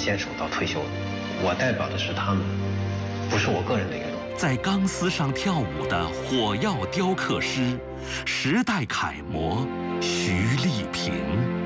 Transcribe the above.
坚守到退休的。我代表的是他们，不是我个人的运动。 在钢丝上跳舞的火药雕刻师，时代楷模徐丽萍。